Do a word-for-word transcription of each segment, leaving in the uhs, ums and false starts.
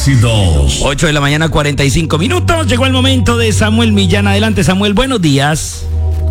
éxitos. ocho de la mañana, cuarenta y cinco minutos. Llegó el momento de Samuel Millán. Adelante, Samuel. Buenos días.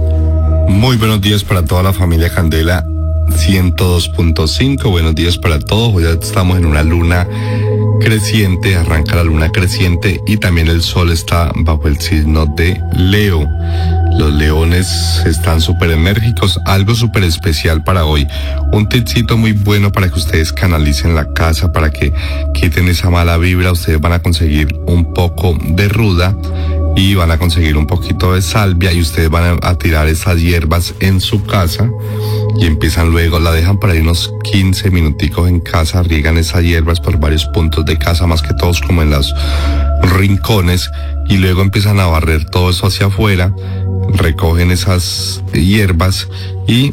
Muy buenos días para toda la familia Candela ciento dos punto cinco. Buenos días para todos. Hoy ya estamos en una luna creciente. Arranca la luna creciente y también el sol está bajo el signo de Leo. Los leones están súper enérgicos. Algo súper especial para hoy. Un tipcito muy bueno para que ustedes canalicen la casa, para que quiten esa mala vibra. Ustedes van a conseguir un poco de ruda y van a conseguir un poquito de salvia y ustedes van a, a tirar esas hierbas en su casa y empiezan luego, la dejan por ahí unos quince minuticos en casa, riegan esas hierbas por varios puntos de casa, más que todos como en los rincones, y luego empiezan a barrer todo eso hacia afuera, recogen esas hierbas y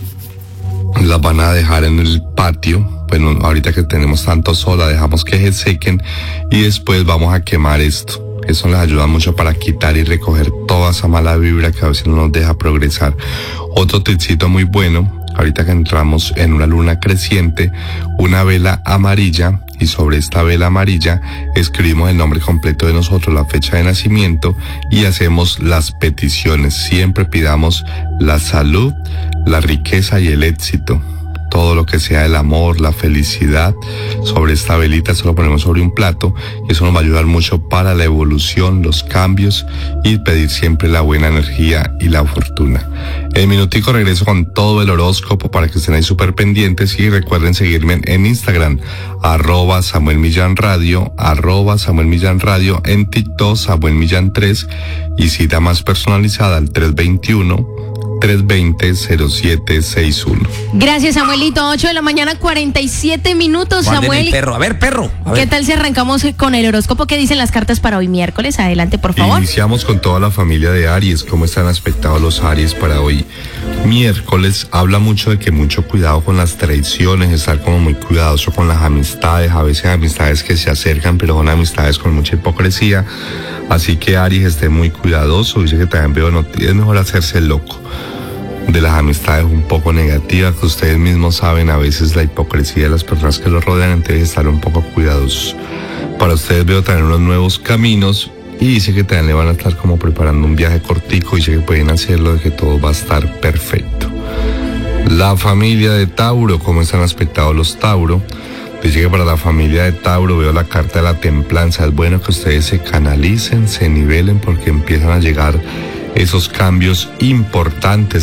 las van a dejar en el patio. Bueno, ahorita que tenemos tanto sol, la dejamos que se sequen y después vamos a quemar esto. Eso les ayuda mucho para quitar y recoger toda esa mala vibra que a veces no nos deja progresar. Otro tipcito muy bueno, ahorita que entramos en una luna creciente, una vela amarilla, y sobre esta vela amarilla escribimos el nombre completo de nosotros, la fecha de nacimiento, y hacemos las peticiones. Siempre pidamos la salud, la riqueza y el éxito. Todo lo que sea el amor, la felicidad, sobre esta velita, eso lo ponemos sobre un plato y eso nos va a ayudar mucho para la evolución, los cambios y pedir siempre la buena energía y la fortuna. En minutico regreso con todo el horóscopo para que estén ahí súper pendientes y recuerden seguirme en Instagram, arroba Samuel Millán Radio, arroba Samuel Millán Radio, en TikTok Samuel Millán tres y cita más personalizada al tres veintiuno, tres veinte, cero siete sesenta y uno. Gracias, Samuelito. ocho de la mañana, cuarenta y siete minutos. Guarden Samuel, el perro. A ver, perro. A ver. ¿Qué tal si arrancamos con el horóscopo? ¿Qué dicen las cartas para hoy miércoles? Adelante, por favor. Iniciamos con toda la familia de Aries. ¿Cómo están aspectados los Aries para hoy miércoles? Habla mucho de que mucho cuidado con las traiciones, estar como muy cuidadoso con las amistades. A veces amistades que se acercan, pero son amistades con mucha hipocresía. Así que Aries, esté muy cuidadoso. Dice que también veo noticias. Es mejor hacerse loco de las amistades un poco negativas, que ustedes mismos saben a veces la hipocresía de las personas que los rodean, entonces estar un poco cuidadosos. Para ustedes veo también unos nuevos caminos y dice que también le van a estar como preparando un viaje cortico y dice que pueden hacerlo, de que todo va a estar perfecto. La familia de Tauro, ¿cómo están aspectados los Tauro? Dice que para la familia de Tauro veo la carta de la templanza. Es bueno que ustedes se canalicen, se nivelen porque empiezan a llegar esos cambios importantes